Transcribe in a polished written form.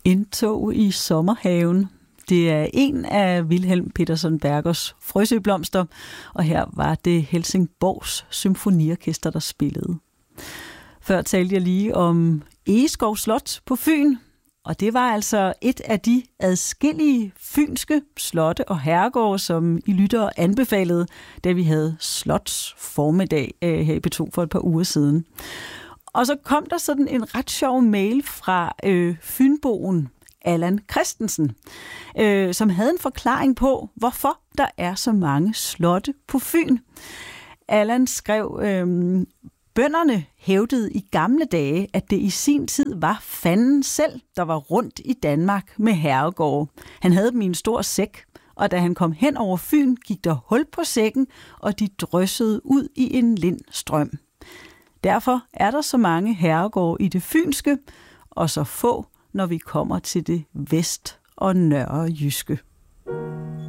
Indtog i sommerhaven. Det er en af Wilhelm Petersen Bergers frøsøblomster, og her var det Helsingborgs Symfoniorkester, der spillede. Før talte jeg lige om Egeskov Slot på Fyn, og det var altså et af de adskillige fynske slotte og herregårde, som I lyttere anbefalede, da vi havde slots formiddag her i P2 for et par uger siden. Og så kom der sådan en ret sjov mail fra fynboen Allan Christensen, som havde en forklaring på, hvorfor der er så mange slotte på Fyn. Allan skrev, bønderne hævdede i gamle dage, at det i sin tid var fanden selv, der var rundt i Danmark med herregårde. Han havde dem i en stor sæk, og da han kom hen over Fyn, gik der hul på sækken, og de dryssede ud i en lindstrøm. Derfor er der så mange herregårde i det fynske, og så få, når vi kommer til det vest- og nørrejyske.